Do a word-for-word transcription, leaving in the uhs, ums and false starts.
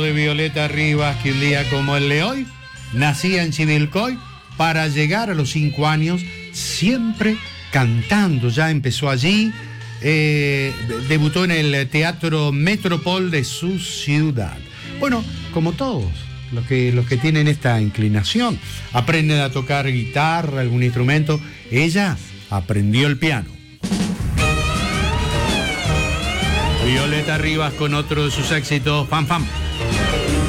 De Violeta Rivas, que un día como el de hoy nacía en Chivilcoy para llegar a los cinco años siempre cantando. Ya empezó allí, eh, debutó en el Teatro Metropol de su ciudad. Bueno, como todos los que, los que tienen esta inclinación, aprenden a tocar guitarra, algún instrumento. Ella aprendió el piano. Violeta Rivas con otro de sus éxitos, Fam Fam.